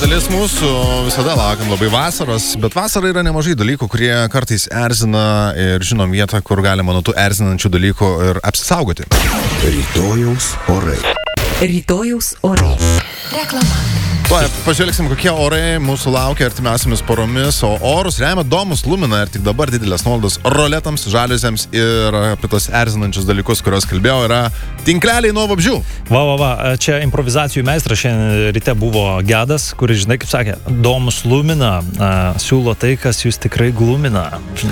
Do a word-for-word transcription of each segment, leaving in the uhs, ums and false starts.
dalis mūsų, visada laukiam labai vasaros, bet vasara yra nemažai dalykų, kurie kartais erzina ir žinom vietą, kur galima nuo tų erzinančių dalykų ir apsisaugoti. Rytojaus orai. Rytojaus orai. Reklama. Tuoj pažvelgsim, kokie orai mūsų laukia artimiausiamis poromis, o orus remia Domus Lumina ir tik dabar didelės nuolaidos roletams, žaliuzėms ir apie tos erzinančius dalykus, kuriuos kalbėjau, yra tinkleliai nuo vabzdžių. Va, va, va, čia improvizacijų meistras šiandien ryte buvo Gedas, kuris, žinai, kaip sakė, Domus Lumina a, siūlo tai, kas jūs tikrai glumina.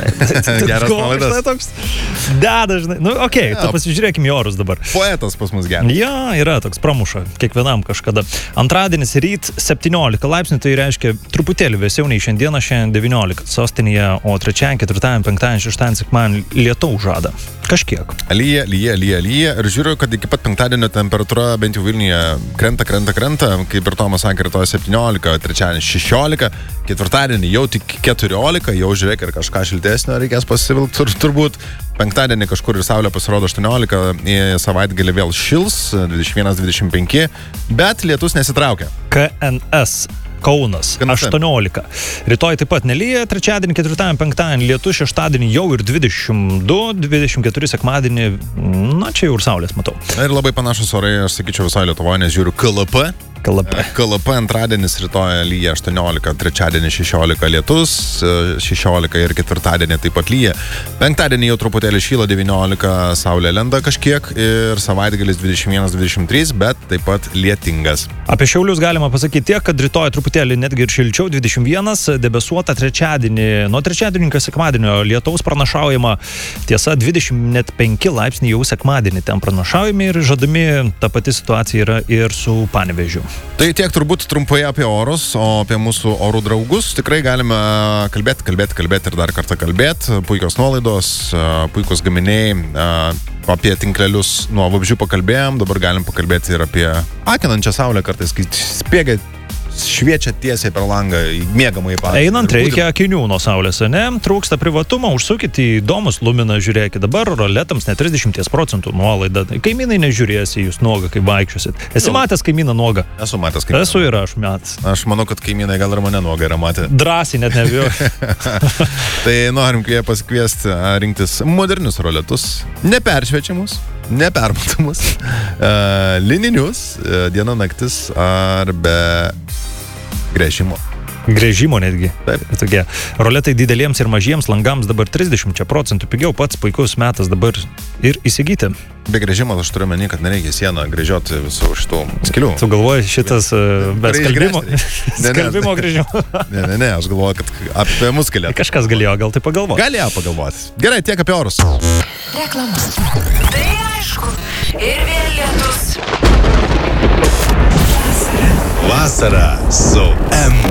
Geras nuolaidas. Toks Gedas, žinai. Nu, okei, okay, tu pasižiūrėkim į orus dabar. Poetas pas mus Gedas. Ja, yra toks pramuša kiekvienam kažkada. Antradienis ryt septyniolika laipsnių, tai reiškia truputėlį vėsiau nei šiandieną, šiandien devyniolika sostinėje, o trečiąjį, ketvirtąjį, penktąjį, šeštąjį, sekmadienį lietaus žada. Kažkiek. Lyja, lyja, lyja, lyja. Ir žiūriu, kad iki pat penktadienio temperatūra bent jau Vilniuje krenta, krenta, krenta. Kaip ir Tomas sakė, rytoj septyniolika, trečiąjį šešiolika, ketvirtadienį jau tik keturiolika, jau žiūrėk ir kažką šiltesnio reikės pasivilkti tur, turbūt. Penktadienį kažkur ir saulė pasirodo aštuoniolika, į savaitgalį vėl šils dvidešimt vienas dvidešimt penki, bet lietus nesitraukia. K N S Kaunas aštuoniolika. Rytoj taip pat nelyja, trečiadienį, ketvirtadienį, penktadienį lietus, šeštadienį jau ir dvidešimt du, dvidešimt keturi sekmadienį, na čia jau ir saulės matau. Ir labai panašus orai, aš sakyčiau, visoje Lietuvoje, nes žiūriu K L P. K L P. K L P antradienis rytoj lyja aštuoniolika, trečiadienį šešiolika lietus, šešiolika ir ketvirtadienį taip pat lyja. Penktadienį jau truputėlį šyla devyniolika, saulė lenda kažkiek ir savaitgalis dvidešimt vienas dvidešimt trys, bet taip pat lietingas. Apie Šiaulius galima pasakyti tiek, kad rytoj truputėlį netgi ir šilčiau, dvidešimt vienas, debesuota trečiadienį, nuo trečiadienio iki sekmadienio lietaus pranašaujama, tiesa dvidešimt penki laipsniai jau sekmadienį ten pranašaujami ir žadami ta pati situacija yra ir su Panevėžiu. Tai tiek turbūt trumpai apie orus, o apie mūsų orų draugus tikrai galime kalbėti, kalbėti, kalbėti ir dar kartą kalbėti. Puikios nuolaidos, puikus gaminiai, apie tinklelius nuo vabzdžių pakalbėjom, dabar galim pakalbėti ir apie akinančią saulę kartais, kai spėgia šviečia tiesiai per langą į miegamąjį pastatą. Einant reikia akinių nuo saulės, ne? Trūksta privatumo, užsukite į Domus Lumina, žiūrėkite dabar, roletams net trisdešimt procentų nuolaida. Kaimynai nežiūrės į jūs nuogą, kai vaikščiosit. Esi matęs kaimyną nuogą? Esu matęs kaimyną. Esu ir aš matęs. Aš manau, kad kaimynai gal ir mane nuogą yra matę. Drąsiai net nebijoju. Tai norim jie pasikviesti rinktis modernius roletus, neperšviečiamus, nepermatomus, uh, lininius, uh, diena naktis ar be gręžimo. Gręžimo netgi. Taip. Tokie roletai dideliems ir mažiems langams dabar trisdešimt procentų pigiau, pats puikus metas dabar ir įsigyti. Be gręžimo aš turiu menį, kad nereikia sieną gręžioti visų šitų skilių. Tu galvoji šitas uh, be skalbimo, skalbimo gręžimo? Ne, ne, ne, aš galvoju, kad apie mus galėtų. Kažkas galėjo gal tai pagalvoti. Galėjo pagalvoti. Gerai, tiek apie orus. Reklama. Tai aišku, ir vėl lietus. Vasara su M